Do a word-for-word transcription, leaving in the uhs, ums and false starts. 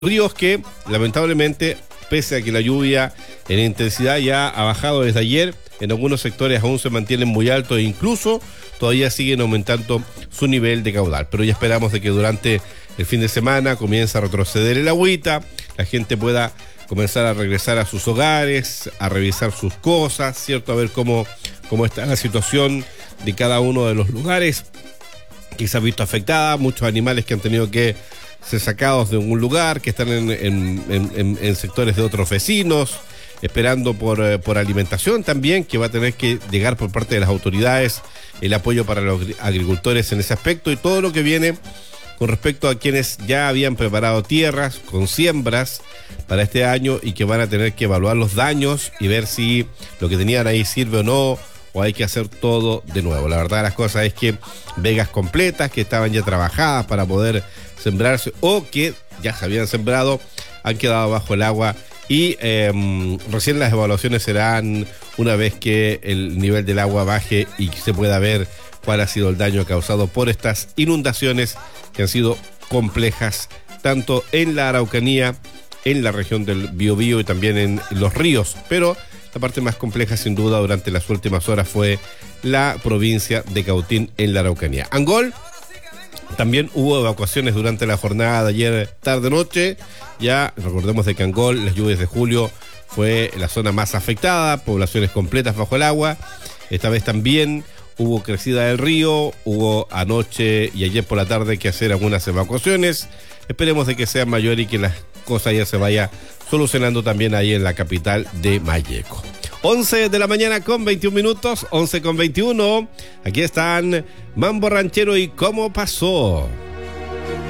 Ríos que, lamentablemente, pese a que la lluvia en intensidad ya ha bajado desde ayer, en algunos sectores aún se mantienen muy altos e incluso todavía siguen aumentando su nivel de caudal. Pero ya esperamos de que durante el fin de semana comience a retroceder el agüita, la gente pueda comenzar a regresar a sus hogares, a revisar sus cosas, ¿cierto? A ver cómo, cómo está la situación de cada uno de los lugares que se ha visto afectada, muchos animales que han tenido que ser sacados de un lugar, que están en, en, en, en sectores de otros vecinos, esperando por, por alimentación también, que va a tener que llegar por parte de las autoridades el apoyo para los agricultores en ese aspecto y todo lo que viene con respecto a quienes ya habían preparado tierras con siembras para este año y que van a tener que evaluar los daños y ver si lo que tenían ahí sirve o no, o hay que hacer todo de nuevo. La verdad de las cosas es que vegas completas que estaban ya trabajadas para poder sembrarse o que ya se habían sembrado han quedado bajo el agua y eh, recién las evaluaciones serán una vez que el nivel del agua baje y se pueda ver cuál ha sido el daño causado por estas inundaciones que han sido complejas tanto en la Araucanía, en la región del Biobío y también en los ríos, pero la parte más compleja sin duda durante las últimas horas fue la provincia de Cautín en la Araucanía. Angol, también hubo evacuaciones durante la jornada de ayer tarde-noche. Ya recordemos de que Angol, las lluvias de julio, fue la zona más afectada, poblaciones completas bajo el agua. Esta vez también hubo crecida del río, hubo anoche y ayer por la tarde que hacer algunas evacuaciones. Esperemos de que sean mayores y que las cosas ya se vaya solucionando también ahí en la capital de Malleco. once de la mañana con veintiún minutos, once con veintiuno. Aquí están Mambo Ranchero y Cómo Pasó.